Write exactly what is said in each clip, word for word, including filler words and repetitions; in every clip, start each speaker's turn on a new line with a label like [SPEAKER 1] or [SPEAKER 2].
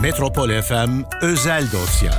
[SPEAKER 1] Metropol F M Özel Dosya.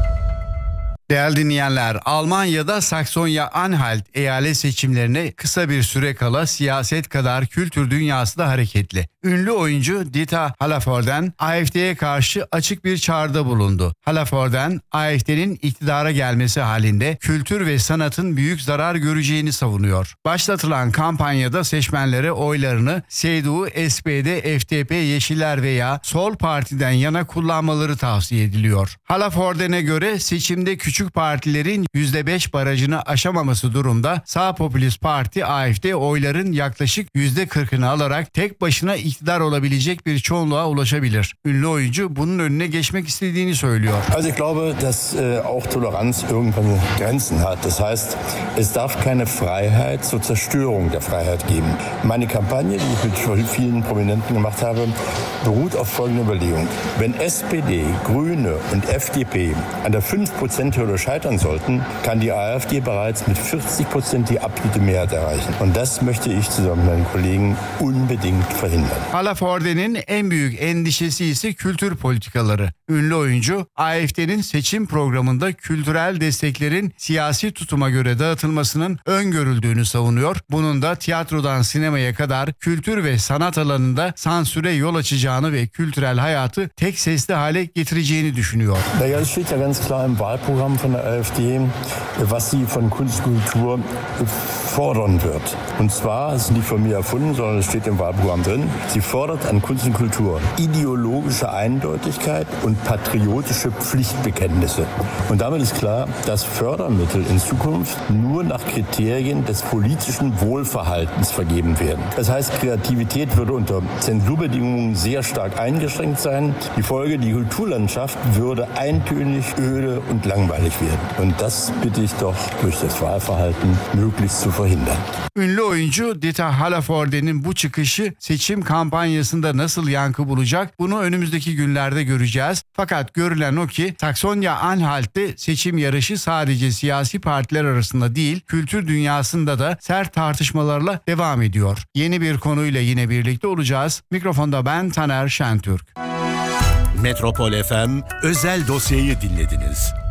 [SPEAKER 2] Değerli dinleyenler, Almanya'da Saksonya-Anhalt eyalet seçimlerine kısa bir süre kala siyaset kadar kültür dünyası da hareketli. Ünlü oyuncu Dieter Hallervorden A F D'ye karşı açık bir çağrıda bulundu. Hallervorden, A F D'nin iktidara gelmesi halinde kültür ve sanatın büyük zarar göreceğini savunuyor. Başlatılan kampanyada seçmenlere oylarını C D U, S P D, F D P, Yeşiller veya Sol Parti'den yana kullanmaları tavsiye ediliyor. Hallervorden'e göre seçimde küçük partilerin yüzde beş barajını aşamaması durumda sağ popülist parti A F D oyların yaklaşık yüzde kırkını alarak tek başına iktidar olabilecek bir çoğunluğa ulaşabilir. Ünlü oyuncu bunun önüne geçmek istediğini söylüyor.
[SPEAKER 3] Also ich glaube, dass äh, auch Toleranz irgendwann Grenzen hat. Das heißt, es darf keine Freiheit zur Zerstörung der Freiheit geben. Meine Kampagne, die ich mit vielen Prominenten gemacht habe, beruht auf folgender Überlegung. Wenn S P D, Grüne und F D P an der fünf Prozent Hürde scheitern sollten, kann die A F D bereits mit vierzig Prozent die absolute Mehrheit erreichen. Und das möchte ich zusammen mit meinen Kollegen unbedingt verhindern.
[SPEAKER 2] Hallervorden'in en büyük endişesi ise kültür politikaları. Ünlü oyuncu A F D'nin seçim programında kültürel desteklerin siyasi tutuma göre dağıtılmasının öngörüldüğünü savunuyor. Bunun da tiyatrodan sinemaya kadar kültür ve sanat alanında sansüre yol açacağını ve kültürel hayatı tek sesli hale getireceğini düşünüyor.
[SPEAKER 3] Naja, es steht ja ganz klar im Wahlprogramm von der A F D, was sie von Kunst und Kultur fordern wird. Und zwar, es ist nicht von mir erfunden, sondern es steht im Wahlprogramm drin, sie fordert an Kunst und Kultur ideologische Eindeutigkeit und patriotische Pflichtbekenntnisse. Und damit ist klar, dass Fördermittel in Zukunft nur nach Kriterien des politischen Wohlverhaltens vergeben werden. Das heißt, Kreativität würde unter Zensurbedingungen sehr stark eingeschränkt sein. Die Folge, die Kulturlandschaft würde eintönig, öde und langweilig werden. Und das bitte ich doch durch das Wahlverhalten möglichst zu verhindern.
[SPEAKER 2] Ünlü oyuncu Dieter Hallervorden'in bu çıkışı seçim kampanyasında nasıl yankı bulacak bunu önümüzdeki günlerde göreceğiz. Fakat görülen o ki Saksonya-Anhalt'te seçim yarışı sadece siyasi partiler arasında değil, kültür dünyasında da sert tartışmalarla devam ediyor. Yeni bir konuyla yine birlikte olacağız. Mikrofonda ben Taner Şentürk.
[SPEAKER 1] Metropol F M Özel Dosya'yı dinlediniz.